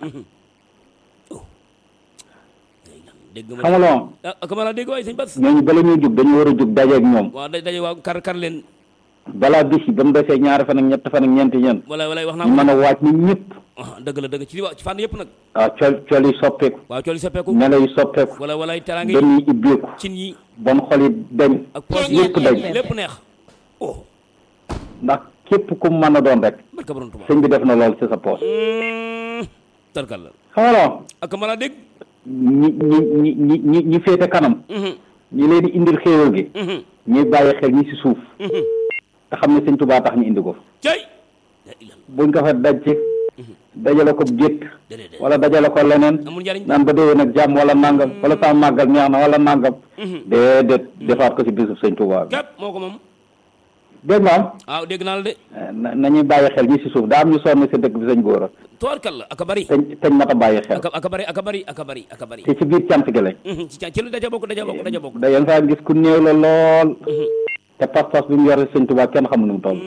dégg ma xam nga la ah ak ma la dégg waay sëñ Bas ñooñu bala ñuy jug dañu war a jug dajeeg ñoom waaw da daje waaw kar kar leen balaa bis yi ba mu desee ñaari fan ak ñett fan ak ñeenti ñeent wala wala wax naa ñu ko mën a waaj nit ñëpp ah dëgg la dëgg ci wa ci fànn yëpp nag waaw col col yi soppeeku waaw cool yi soppeeku melo yi soppeeku wala wala teraanga dën yi yi ibbeeku cin yi bon xol yi dañ ak poos yëpp dañ lépp neex oh ndax képp ku mu mën a doon rek barka borom Tuubaa sëñ bi def na lool ci sa poos tarkal la xam nga la ak ma la dégg ñi ñi ñi ñi ñi ñi féete kanam ñi leen di indil xéewal gi ñuy bàyyi xel ñi si suuf te xam ne sëñ Tuubaa tax ñu indi ko cay buñ ko fa daj ci dajale ko gétt déedéet wala dajale ko leneen amul njariñ naan ba déwén nag jàmm wala nangam wala sa màggal neex na wala nangam déedéet defaat ko si bisub sëñ Tuubaa bi képp moo ko moom dégg nga am waaw dégg naa la de na nañuy bàyyi xel ñi si suuf daa am ñu sonn si dëkk bi sëñ góor a toorkal la aka bari teñ teñ mat a bàyyi xel aka aka bari aka bari aka bari aka bari te ci biir cant gi lañ ci ci lu daja bokk daja bokk daja bokk da yenn saa gis ku néew la lool te pas-pas bi mu yore sëñ Tuubaa kenn xamul nu mu toll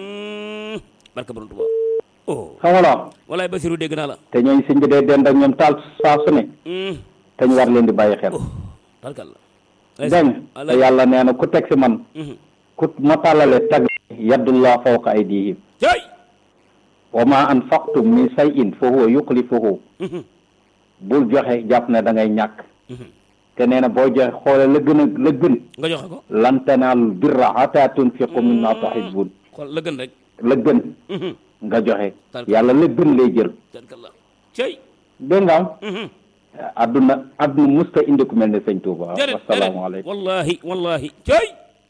barka borom Tuubaa oh xam nga la walaay Basiru dégg naa la te ñooñu sëñ bi day dend ak ñoom taal saa su ne te ñu war leen di bàyyi xel tarkal la dégg nga te yàlla nee na ku teg si man ku ma tàllale tag yaddullah fawqa aydihim cay wa ma anfaqtum min shay'in fa huwa yukhlifuhu bul joxe jàpp ne da ngay ñàkk te nee na boo joxe xoole la gën a la gën nga joxe ko lan tanaalul birra hatta tunfiqu mimma tuhibbun xool la gën rek la gën nga joxe yàlla la gën lay jël tarkal la cay dégg nga am adduna adduna musta indi ku mel ne sëñ Tuuba déedéet asalaamaaleykum wallahi wallahi cay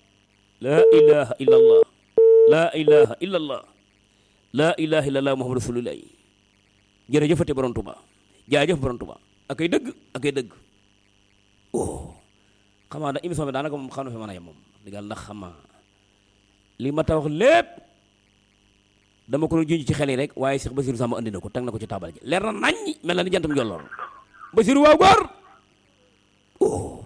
la ilaha illa allah la ilaha illa allah la ilaha illa allah muhammadu rasulullah jërëjëfate borom Tuuba jaajëf borom Tuuba akay dëgg akay dëgg oh xamaa da émission bi daanaka moom xam na fi mën a yem moom digal ndax xamaa li ma ta wax lépp dama ko doon junj ci xel yi rek waaye Cheikh Bassirou Samb andi na ko teg na ko ci taabal ji leer na naññ mel na ni jantam jolloor Bassirou waaw góor oh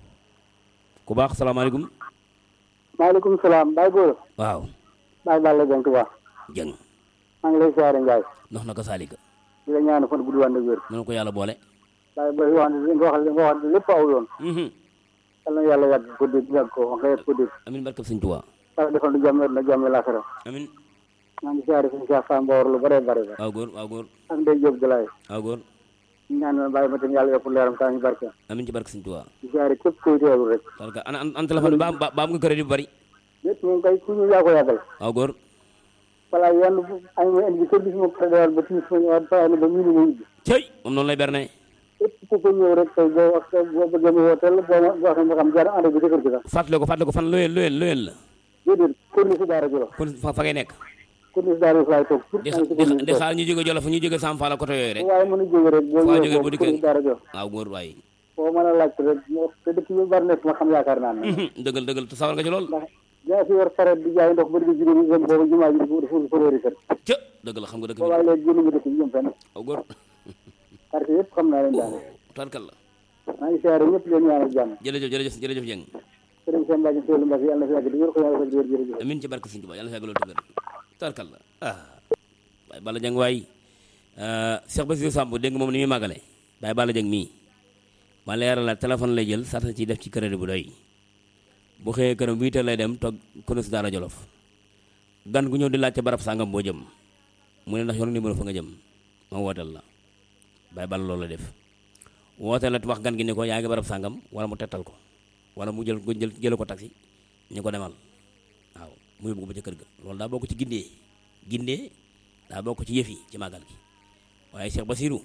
ku baax salaamaaleykum maaleykum salaam Baye Gora waaw Baye Balla Dieng Touba jëng maa ngi lay siyaare Ndiaye nox na ko saalika di la ñaan fan gudd wànd ak wér noonu ko yàlla boole Baye Ba wax nga wax nga wax lépp aw yoon yal na yàlla yàgg ko dégg yàgg ko wax nga yàgg ko dégg amin barkab sëñ Tuubaa yàlla defal nu jàmm na jàmm laaxira amin maa ngi siyaare suñu Cheikh Fall Mbawar lu bare bare bare waaw góor waaw góor ak Ndeye Diop Galaye waaw góor ñaan ma bàyyi ma tam yàlla yokk leeram taa ñu barke amin ci barke sëñ Tuubaa di siyaare képp koy teewlu rek barka ana an téléphone bi ba am ba am nga crédit bu bari lépp moom kay ku ñu yaa ko yàggal waaw góor voilà yenn añ ma indi kër gis ma prédéwal ba timis ma ñëwaat fa ne ba minu ma ubbi cëy moom noonu lay berne képp ku ko ñëw rek tey boo wax boo bëggee mu wooteel boo ma waxee ma xam jaar ànd bi ci kër gi sax fàttale ko fàttale ko fan loyel loyel loyel la déedéet corniche si daara Jolof kon fa fa ngay nekk corniche daara Jolof laay toog pour di maa ngi si corniche di xaar ñu jóge Jolof ñu jóge Sam Fall côté yooyu rek waaye mën a jóge rek boo foo ñëwee jógee bu foofu dikkee corniche daara Jolof waaw góor waaye foo mën a laajte rek te dëkk yu bari nekk ma xam yaakaar naa ne dëggal dëggal te sawar nga ci lool ndax yaa fi war saret di jaay ndox ba di juróomi jëm boobu jumaa ji dafa dafa wëri kër ca dëgg la xam nga dëkk bi boobaay léegi génn nga dëkk bi jëm fenn waaw góor parce que yëpp xam naa leen daane tarkal la maa ngi siyaare ñëpp leen ñaanal jàmm jërëjëf jërëjëf jërëjëf Dieng sëriñ seen mbàjj teelu mbàjj yàlla na fi yàgg di wér ko yàlla fa di wér jërëjëf amin ci barke sëñ Tuubaa yàlla na fi yàgg loolu te wér tarkal la ah Baye Balla Dieng waay Cheikh Bassirou Samb dégg nga moom ni muy màggale Baye Balla Dieng mii ma leeral la téléphone lay jël sarta ci def ci crédit bu doy bu xëyee këram huit heures lay dem toog Corniche daara Jolof gan gu ñëw di laajte barab sàngam boo jëm mu ne ndax yor numéro fa nga jëm ma wooteel la Baye Balla loolu la def wooteel la wax gan gi ne ko yaa ngi barab sàngam wala mu tettal ko wala mu jël jël jële ko taxi ñu ko demal waaw mu yóbbu ko ba ca kër ga loolu daa bokk ci gindee gindee daa bokk ci yëf yi ci màggal gi waaye Cheikh Bassirou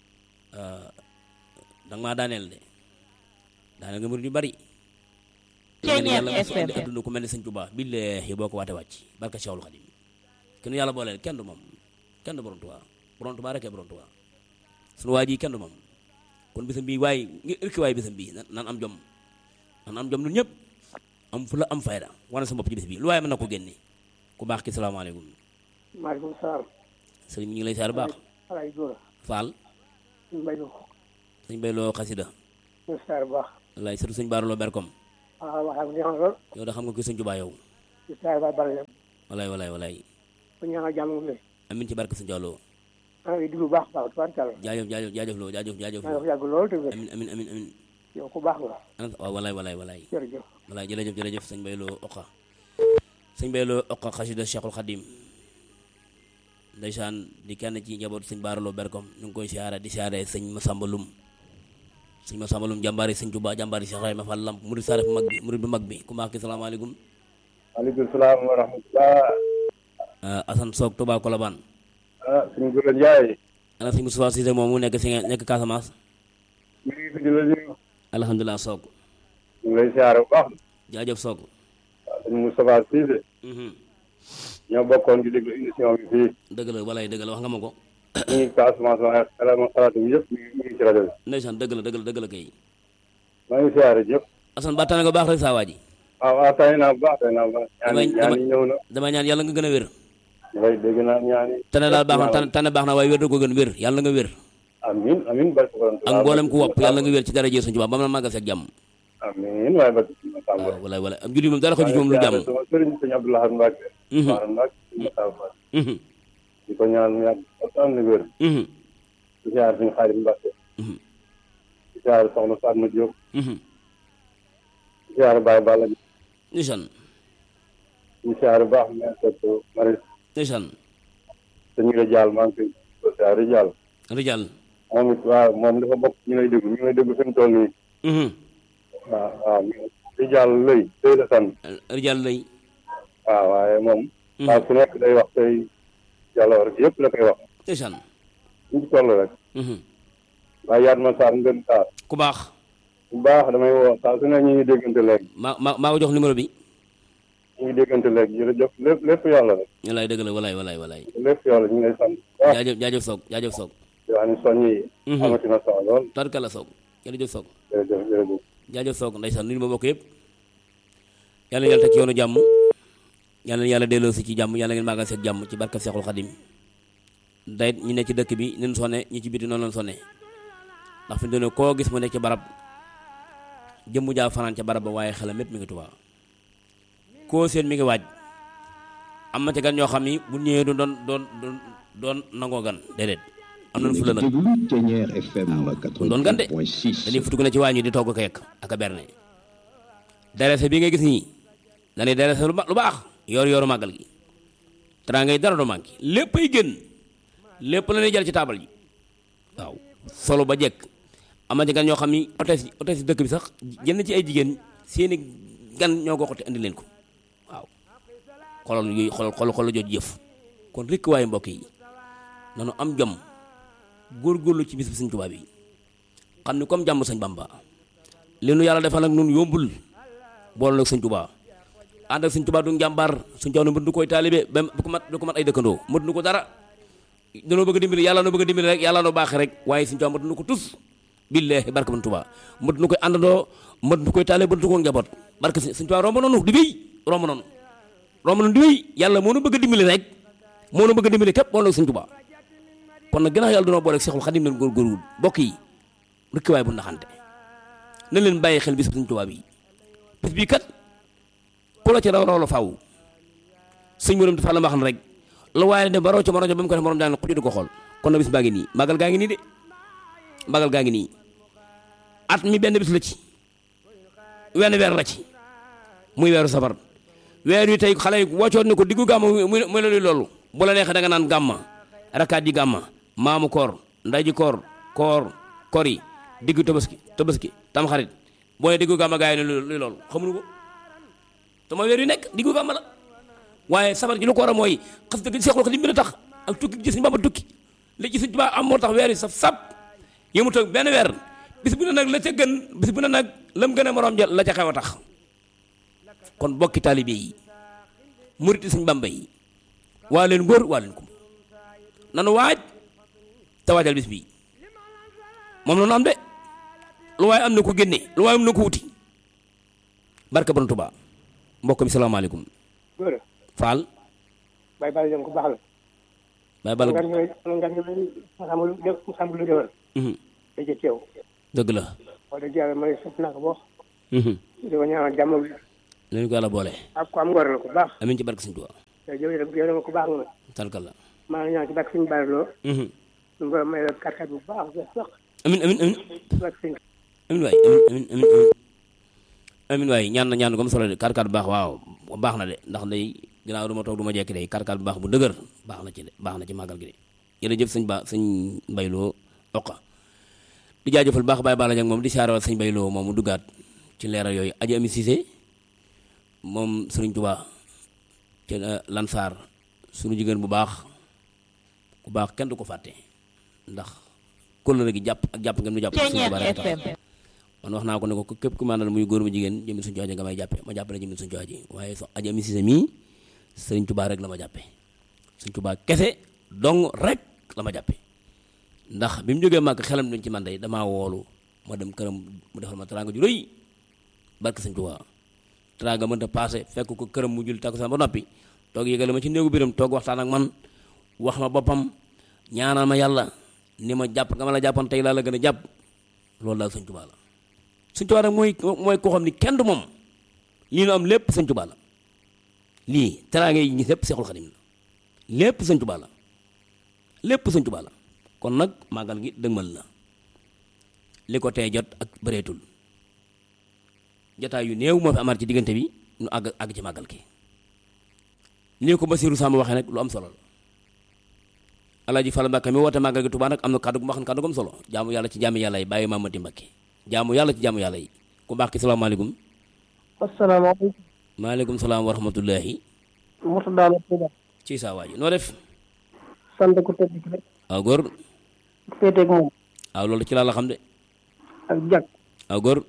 danga maa daaneel de daaneel nga murid yu bari yàlla adduna ku mel ne sëñ Tuubaa billaahi boo ko waate wàcc barka Cheikhul Khadim kenn yàlla booleel kenn du moom kenn du borom Tuubaa borom Tuubaa rekk borom Tuubaa sunu waa ji kenn du moom kon bisam bii waaye ngi ërki waaye bisam bii nan am jom nan am jom ñun ñëpp am fu la am fayda wane sa bopp ci bis bi lu waaye mën na ko génne ku baax ki salaamaaleykum maaleykum salaam sëriñ mi ñu ngi lay saar baax Alaaji Góora Fall mbay mi sëñ Bay loo xasida ñu saar bu baax wallaay surtout sëñ Baara loo berkom waaw waxam neex na lool yow da xam nga ko sëñ Tuubaa yow ñu saar ba bari dem wallaay wallaay wallaay ku ñaanal jàmm mu ne amin ci barke sëñ Jalloo maa ngi déglu bu baax baax tubaarkàlla jaajëf jaajëf jaajëf loo jaajëf jaajëf maa loo ngi yàgg lool te wér amin amin amin amin yow ku baax nga ana waaw wallaay wallaay wallaay jërëjëf wallaay jërëjëf jërëjëf sëñ Bay loo oqa sëñ Bay loo oqa xasida Cheikhul Khadim ndeysaan di kenn ci njaboot sëñ Baara loo berkom ñu ngi koy siyaare di siyaare sëñ Masamba Lum sëñ Masamba Lum jàmbaari sëñ Tuubaa jàmbaari Cheikh Ibrahima Fall Lamp murid saare bu mag bi murid bu mag bi ku maax ki salaamaaleykum maaleykum salaam wa rahmatulah. Assane Soog Touba Colobane ah suñu Gora Ndiaye. ana sëñ Moustapha Cissé moom mu nekk si nekk Casamance. ñu ngi fi di la nuyu. alhamdulilah Soog. ñu ngi lay siyaare bu baax. jaajëf Soog. waaw sëñ Moustapha Cissé. ñoo bokkoon di déglu émission bi fii. dëgg la walaay dëgg la wax nga ma ko. ñu ngi Casamance waaye xelal ma xalaatu bi yëpp ñu ngi ñu ngi ci rajo bi. ndeysaan dëgg la dëgg la dëgg la kay. maa ngi siyaare ñëpp. Assane ba tane ko baax rek saa waa ji. waaw waaw tey naa bu baax tey naa bu baax. ñaan ñaan yi ñëw na. dama ñaan yàlla nga gën a wér. dafay dégg naa ñaan yi. tane daal baax na tane tane baax na waaye wér da ko gën wér yàlla nga wér. amiin amiin barke borom ak mboolem ku wopp yàlla nga wér ci dara jël suñu Tuubaa ba mu la màggal ak jàmm. amiin waaye barke suñu Tàmba. waaw walaay walaay am julli moom dara xaju ci moom lu jàmm. sama sëriñ sëñ Abdoulaye Mbacke. Mbacke Mbacke. di ko ñaan mu yàgg am na wér. di siyaare suñu Xaadim Mbacke. di siyaare soxna Fatma Diop. di siyaare Baye Balla. ndeysaan. di siyaare bu baax mais surtout Maris. ndeysaan. te ñu ngi lay jàll maa ngi koy ko siyaare Rijal. Rijal. moom it waaw moom dafa bokk ñu lay déglu ñu lay déglu fi mu toll nii. waaw waaw Rijal lëy tey la sant. Rijal lëy. waaw waaye moom. waaw ku nekk day wax tey jàlloor yëpp la koy wax. ndeysaan. ñu ci toll rek. waaye yaat ma saar ngën saar. ku baax. bu baax damay woo saa su ne ñu ngi déggante léegi. maa maa maa ko jox numéro bi. ñu ngi déggante léegi jërëjëf lépp lépp yàlla rek. ñu lay dëgg la walaay walaay walaay. lépp yàlla ñu ngi lay sant. waaw jaajëf jaajëf Soog jaajëf Soog. yoo xam ne soññ yi. amati na solo lool. tarkala Soog jërëjëf Soog. jërëjëf jërëjëf. jaajëf Soog ndeysaan nuyu ma bokk yëpp. yàlla yàlla teg ci yoonu jàmm. yàlla yàlla delloo si ci jàmm yàlla ngeen maagal seeg jàmm ci barka Seexul Xadim. day ñu ne ci dëkk bi nin sonne ñi ci biti noonu lañ sonne ndax fi mu ne koo gis mu nekk ci barab jëmmu jaa fanaan ca barab ba waaye xelam mépp mi ngi Tuubaa koo seen mi ngi waaj am na ci gan ñoo xam ni bu ñëwee du doon doon doon doon nangoo gan déedéet am nañu fula nag doon gan de dañuy futu na ci waañ di togg ko yekk ak a berne derese bi ngay gis nii dañuy derese lu baax yor yoru màggal gi traa ngay dara du manqué lépp ay génn lépp la ñuy jël ci taabal ji waaw solo ba jekk am na ci gan ñoo xam ni hôtesse yi hôtesse yi dëkk bi sax jënd ci ay jigéen seeni gan ñoo ko xotti andi leen ko waaw xolal yooyu xol xol xol jooju jëf kon rikk waaye mbokk yi nanu am jom góorgóorlu ci bis bi Sëñ Tuubaa bi xam ni comme jàmm Sëñ Bamba li nu yàlla defal nag nun yombul boole nag Sëñ Tuubaa ànd ak Sëñ Tuubaa du njàmbaar Sëñ Tuubaa mën du koy taalibe ba du ko mat du ko mat ay dëkkandoo mët nu ko dara danoo bëgg a dimbali yàlla noo bëgg a dimbali rek yàlla noo baaxee rek waaye Sëñ Tuubaa mët nu ko tus billaahi barke Sëñ Tuubaa mët nu koy àndandoo mët nu koy taalibe mët nu ko njaboot barke Sëñ Tuubaa romb noonu di wéy romb noonu romb noonu di wéy yàlla moo nu bëgg a dimbali rek moo nu bëgg a dimbali képp boole nag Sëñ Tuubaa kon nag gannaaw yàlla danoo boole ak Seexul Xadiim leen góorgóorlu bokk yi rëkk waay bu naxante na leen bàyyi xel bis Sëñ Tuubaa bi bis bii kat ku la ci raw raw la faaw sëñ morom dafa la ma xam rek la waaye dem ba raw ca morom ba mu ko def morom daan xuj di ko xool kon na bis baa ngi nii magal gaa ngi nii de magal gaa ngi nii at mi benn bis la ci wenn weer la ci muy weeru safar weer wi tey xale yi wàccoon ne ko diggu gàmma muy muy la loolu bu la neexee da nga naan gàmma rakkaat ji gàmma maamu koor nday ji koor koor koor yi diggu tabaski tabaski tam xarit boo ne diggu gàmma gaa yi ne luy loolu xamuñu ko te mooy weer yu nekk diggu gàmma la waaye safar ji lu ko war a mooy xas dëgg Seexul Xadiim bi na tax ak tukki gis Sëñ Bamba tukki li ci Sëñ Tuubaa am moo tax weer yi saf sap yëmu toog benn weer bis bu ne nag la ca gën bis bu ne nag lam gën a morom ja la ca xew a tax kon bokki taalibe yi muriti Sëñ Bamba yi waa leen góor waa leen kum nanu waaj te waajal bis bi moom la nu am de lu waaye am na ko génne lu waaye am na ko wuti barke Borom Tuubaa mbokk mi salaamaaleykum góor Fall Baye Balla jëm ko baax la Baye Balla nga ñëw nga ñëw sambul sambul lu deewal da ca teew dëgg la. wax dëgg yàlla may sopp naa ko boo di ko ñaanal jàmm bi nañu ko yàlla boole. ak ko am ngor la ko baax amiin ci barke Sëñ Tuubaa. yow yow dama ko baax nga tarkal la. maa ngi ñaan ci barke suñu bari loo suñu borom may la kàttan bu baax sax amiin amiin amiin barke suñu amiin waay amiin amiin amiin amiin amiin waay ñaan na ñaan ko am solo de karkaat bu baax waaw baax na de ndax day ginnaaw du ma toog du ma jekki de karkaat bu baax bu dëgër baax na ci de baax na ci màggal gi de jërëjëf sëñ ba sëñ Mbayloo oqa di jaajëfal baax Baye Balla Dieng moom di saarawal sëñ Mbayloo moom mu duggaat ci leeral yooyu aji ami Cissé moom Sëriñ Tuubaa ci Lansar suñu jigéen bu baax ku baax kenn du ko fàtte ndax kóllëre gi jàpp ak jàpp ngeen mu jàpp Sëriñ Tuubaa rek tax man wax naa ko ne ko képp ku maanaam muy góor mu jigéen jëmmi suñu cooji nga may jàppe ma jàppe ne jëmmi suñu cooji waaye so aji ami Cissé mii Sëriñ Tuubaa rek la ma jàppe Sëriñ Tuubaa kese dong rek la ma jàppe ndax bi mu jógee màgg xelam duñ ci man day damaa woolu ma dem këram mu defal ma teraanga ju rëy barke Sëriñ Tuubaa teraanga mënta passé fekk ko këram mu jul takkusaan ba noppi toog yëgale ma ci néegu biram toog waxtaan ak man wax ma boppam ñaanal ma yàlla ni ma jàpp nga ma la jàppoon tey laa la gën a jàpp loolu daal Sëriñ Tuubaa la Sëriñ Tuubaa nag mooy mooy koo xam ni kenn du moom lii nu am lépp Sëriñ Tuubaa la lii teraanga yi ñi lépp Seexul Xadim la lépp Sëriñ Tuubaa la lépp Sëriñ Tuubaa la kon nag màggal gi dëgmal na li ko tee jot ak bëreetul jotaay yu néew moo fi amaat ci diggante bi nu àgg àgg ci màggal gi nii ko Basiiru Samb waxee nag lu am solo la Alaaji Fall Mbàkke mi woote màggal gi Tuubaa nag am na kàddu gu ma xam kàddu gu am solo jaamu yàlla ci jaamu yàlla yi bàyyi Mamadi Mbàkke jaamu yàlla ci jaamu yàlla yi ku baax ki salaamaaleykum. asalaamaaleykum. maaleykum salaam wa rahmatullahi. Murtada la Tuuba. ci saa waay noo def. sant ko tëdd ci rek. waaw góor. féeteeg moom. waaw loolu ci laa la xam de. ak jàkk. waaw góor.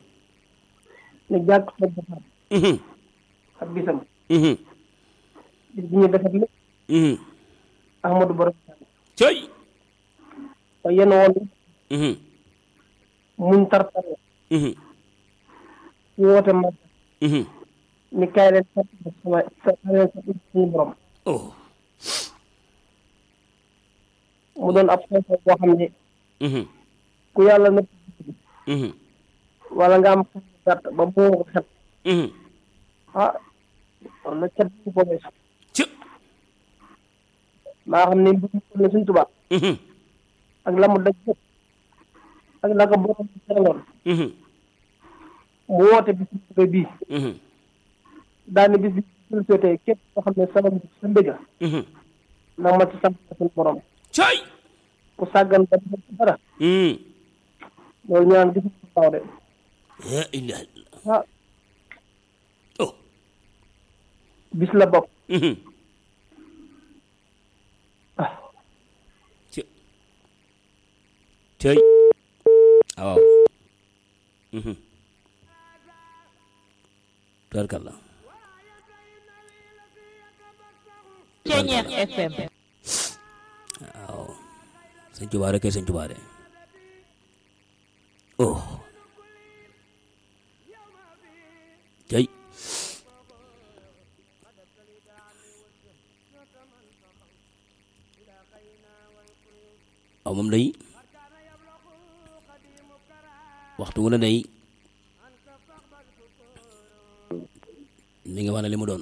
ne jàkk sa defar. ak bisam. bis bi ñu defar lépp. Ahmadu Borom. cëy. te yenn woon. muñ tartar la. ci woote mag. ni kaay leen sant sama sa leen sa suñu borom. oh. mu doon ab xeex boo xam ne. ku yàlla nëpp. wala nga am xel gàtt ba mu ko xet. ah wala cat bu ko weesu. ci. maa xam ne bu ñu ne suñ tubaab. ak la mu daj yëpp. ak la ko borom bi teraloon. mu woote bis bu bii. daane bis bi suñu seetee képp koo xam ne sabab sa mbéga. ndax ma ci sant suñu borom. cay. ku sàggan ba def dara. loolu ñu naan gis nga taw de. la ilaha illallah. ah. oh. bis la bokk. ah. ci. cay. waaw. tarkalla. Ceeñeex F M. waaw. Sëñ Tuubaa rek Sëñ Tuubaa de. oh. cay. waaw moom day waxtu wu ne day mi nga wax ne li mu doon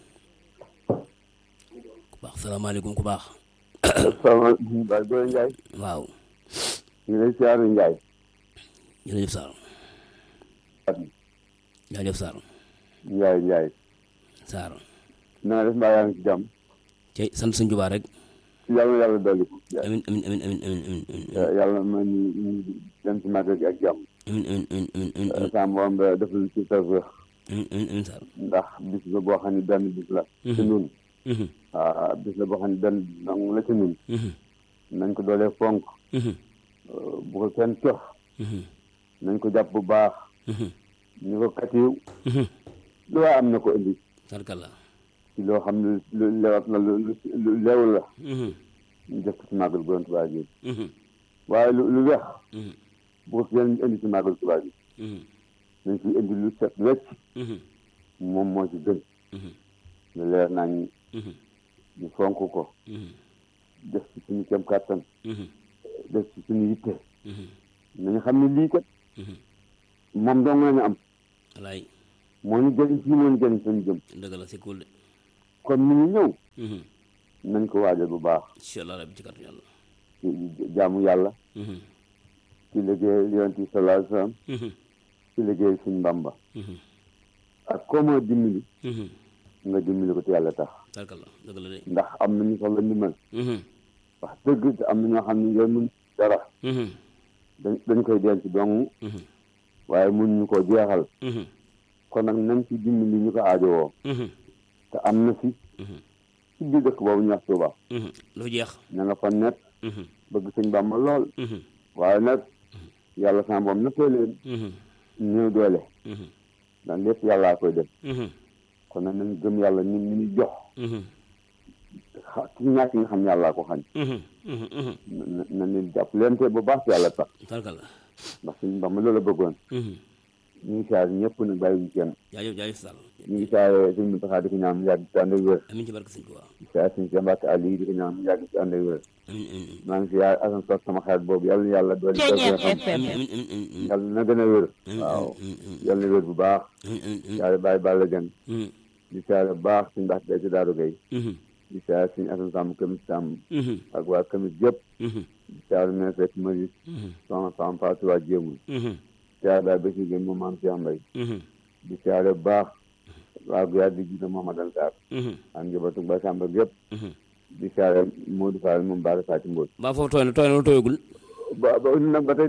ku baax salaamaaleykum ku baax. salaamaaleykum Baye Boye Ndiaye. waaw. ñu ngi lay siyaare Ndiaye. jërëjëf Sarr. jaajëf Sarr. Ndiaye Ndiaye. Sarr. na nga def mbaa yaa ngi ci jàmm. cey sant Sëñ Tuubaa rek. yàlla yàlla dolli ko. amiin amiin amiin amiin amiin amiin. yàlla man ñu dem ci màggal gi ak jàmm. amiin amiin amiin amiin. saa moom def lu ci tawfeex. amiin amiin amiin Sarr. ndax bis la boo xam ne benn bis la. ci ñun. waaw bis la boo xam ne benn dong la ci ñun. nañ ko doolee fonk. bu ko kenn cox. nañ ko jàpp bu baax. ñu ko katiw. lu waa am na ko indi. tarkalla. ci loo xam ne lu lewat la lu lu leew la. ñu def ko ci màggal Borom Tuubaa gi. waaye lu lu weex. bu ko kenn indi ci màggal Tuubaa gi. nañ ci indi lu set wecc. moom moo ci gën. lu leer nañ ñu fonk ko. def ci suñu kem kàttan. def ci suñu yitte. nañu xam ne lii kat moom dong la ñu am walaay moo ñu jëriñ fii moo ñu jëriñ suñu jëm dëgg la c'est cool de kon mi ngi ñëw nañ ko waajal bu baax incha allah rabbi ci kàttu yàlla ci jaamu yàlla ci liggéey yonent bi sallallahu alayhi wa sallam ci liggéey suñ Bamba ak koo moo dimbali nga dimbali ko te yàlla tax dëgg la dëgg la de ndax am nañu soxla ndimbal wax dëgg te am na ñoo xam ne ngay mun dara dañ dañ koy denc dong waaye mun ñu koo jeexal kon nag nañ ci dimbali ñu ko aajowoo te am na fi ci biir dëkk boobu ñu wax Tuuba lu jeex ña nga fa nekk bëgg sëñ Bàmba lool waaye nag yàlla sama boom nattoo leen ñëw doole ndax lépp yàllaa koy def kon nag nañ gëm yàlla ni ñu ñu jox xa ci ñàkk nga xam yàllaa ko xañ na na leen jàpp leente bu baax ci yàlla tax ndax sëñ Bàmba loolu la bëggoon ñu ngi saar ñëpp nag bàyyi ñu kenn jaajëf jaajëf Sall ñu ngi saare sëñ Muntaxa di ko ñaan mu yàgg ci ànd ak wér amiin ci barke sëñ Tuubaa di saare sëñ Cheikh Mbacke Aliou di ko ñaan mu yàgg ci ànd ak wér maa ngi si yaay asan sos sama xarit boobu yàlla na yàlla doon xam yàlla na gën a wér waaw yàlla na wér bu baax saare bàyyi bàlla gën di saare bu baax suñu baax day ci Daaru Gay di saare suñu asan sàmm kamis sàmm ak waa kamis yëpp di saare me fekk maris soxna Fam Fatou waa jéemul siyaare baay Basiir Gey moom maam Cheikh Mbaye di siyaare bu baax waa Guyaar di jiite Mouhamadou Sarr ak njabootu ba Samba yëpp di siyaare Modou Fall moom Bara Faati Mbooj ba foofu tooy na tooy na tooyagul ba ba nag ba tey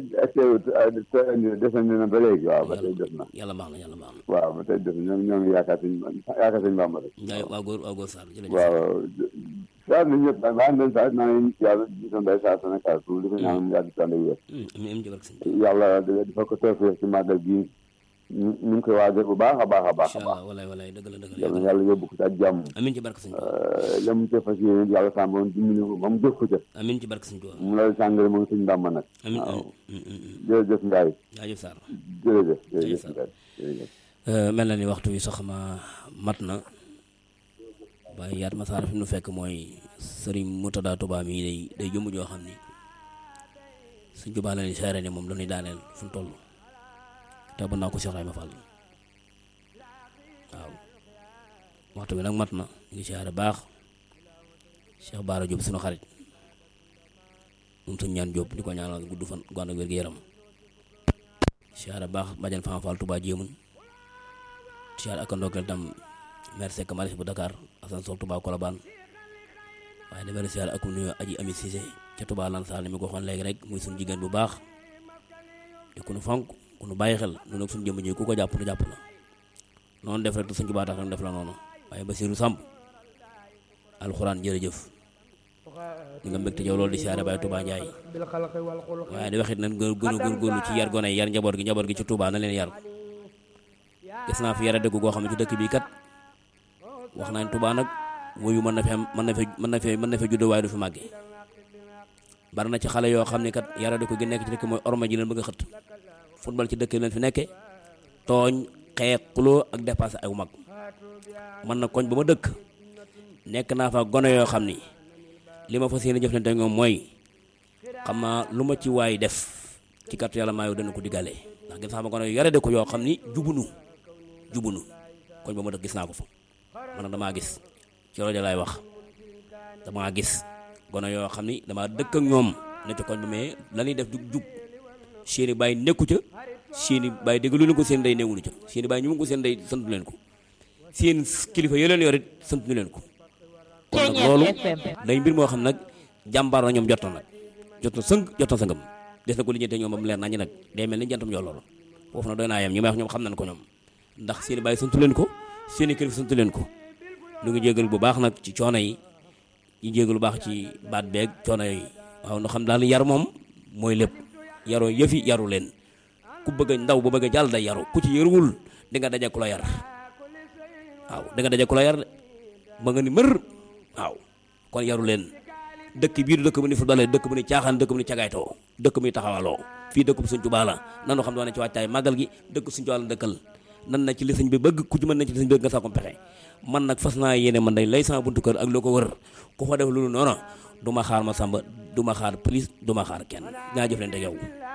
des na ba léegi waaw ba tey des na yàlla baax na yàlla baax na waaw ba tey des na ñoo ñoo ngi yaakaar sëñ yaakaar sëñ Bamba rek jaay waa góor waa góor Sarr jërëjëf waaw siyaare nañ ñëpp ba àndoon Sarr naa ne yàlla gisoon day Sarr Sénégal suuf li ko ñaan mu yàgg ci ànd ak wér amiin jëbal sëñ yàlla dafa ko tawfeex ci màggal gi ñu ñu ngi koy waajal bu baax a baax a baax a baax walaay walaay dëgg la dëgg la yàlla na yàlla yóbbu ko ci ak jàmm amiin ci barke sëñ la mu ca fas yéene yàlla sàmm ba mu dimbali ko ba mu jëf ko ca amiin ci barke sëñ Tuubaa mu lay sàngale moom suñu Bàmba nag amiin waaw jërëjëf Ndiaye jaajëf Sarr jërëjëf jërëjëf Ndiaye jërëjëf mel na ni waxtu wi sax ma mat na waaye yaat ma saara fi nu fekk mooy sëriñ Murtada Touba mii day day jëmm joo xam ni suñ Tuubaa la ni seere ne moom dañuy daaneel fu mu toll te ba naa ko Cheikh Ibrahima Fall waaw waxtu bi nag mat na ñu ngi siyaare baax Cheikh Bara Diop sunu xarit moom suñ ñaan Diop di ko ñaanal gudd fan gu ànd ak wér-gu-yaram siyaare baax Badiane Fama Fall Touba jéemun siyaare ak ndokkeel tam maire Seck Maris bu Dakar Assane Sow Touba Colobane waaye dama siyaare ak nuyu aji Ami Cissé ca Touba Lansar ni mi ko waxoon léegi rek muy suñu jigéen bu baax te ku nu fonk ku nu bàyyi xel noonu ak suñu jëmm ji ku ko jàpp nu jàpp la noonu def rek te suñ ci baa tax def la noonu waaye Basiru Samb alxuraan jërëjëf ñu nga mbégte yow loolu di siyaare Baye Touba Ndiaye waaye di waxit nañ gën gën a góorgóorlu ci yar gone yi yar njaboot gi njaboot gi ci Touba na leen yar gis naa fi yara dëgg goo xam ne ci dëkk bii kat wax naa ne Touba nag wuyu mën na fi am mën na fi mën na fi mën na fi juddoo waaye du fi màggee bari na ci xale yoo xam ne kat yara dëgg gi nekk ci dëkk mooy orma ji leen bëgg a xët football ci dëkk leen fi nekke tooñ xeex xuloo ak dépassé ay mag man na koñ ba ma dëkk nekk naa fa gone yoo xam ni li ma fas yéene jëflante ak ñoom mooy xam naa lu ma ci waay def ci kàttu yàlla maa yow dana ko diggalee ndax gis naa ma gone yu yara dëkk yoo xam ni jubunu jubunu koñ ba ma dëkk gis naa ko fa man nag damaa gis ci rajo laay wax damaa gis gone yoo xam ni damaa dëkk ak ñoom ne ci koñ ba mais la ñuy def jub jub seeni bàyyi nekku ca seeni bàyyi déglu leen ko seen day newunu ca seeni bàyyi ñu mu ko seen day sant leen ko seen kilifa yi leen yorit sant ñu leen ko kon nag loolu day mbir moo xam nag jàmbaar na ñoom jot na nag jot na sëng jot na sëngam des na ko lijjante ñoom ba mu leer nañu nag day mel ni jantam yoo loolu foofu na doy naa yem ñi may wax ñoom xam nañ ko ñoom ndax seeni bàyyi sant leen ko seeni kilifa sant leen ko ñu ngi jégal bu baax nag ci coono yi ñu jégal bu baax ci baat beeg coono yi waaw no xam daal yar moom mooy lépp yaroo yëfi yaru leen ku bëgg a ndaw bu bëgg a jàll day yaru ku ci yaruwul di nga daje ku la yar waaw di nga daje ku la yar de ba nga ni mër waaw kon yaru leen dëkk bii du dëkk bu ni football dëkk bu ni caaxaan dëkk bu ni cagaaytoo dëkk bu ni taxawaloo fii dëkk bu Sëñ Tuubaa la nanu xam doone ci wàccaay màggal gi dëkk Sëñ Tuubaa la dëkkal nan na ci li sëñ bi bëgg ku ci mën na ci li sëñ bi bëgg nga saa ko pexe man nag fas naa yéene man day lay sama buntu kër ak loo ko wër ku fa def loolu noonu du ma xaar ma samba du ma xaar police du ma xaar kenn ñaa jëf leen te yow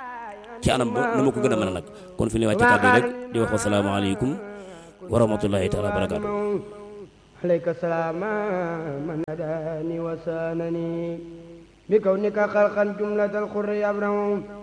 ci anam ba na ma ko gën a mën a nag kon fi ñu wàcc kàddu yi rek di wax wasalaamaaleykum wa rahmatullahi taala wa barakaatu alayka salaama man hadani wa sanani bi kawnika xalqan jumlatal xurri abrahu